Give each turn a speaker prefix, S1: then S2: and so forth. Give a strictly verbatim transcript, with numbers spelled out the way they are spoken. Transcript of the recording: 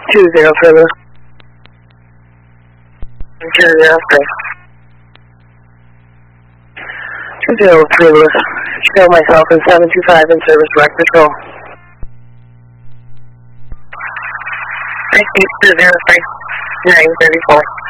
S1: two zero three. two zero three. two zero three. Show myself in seven two five in service direct patrol. Thank you, two zero three. nine thirty-four.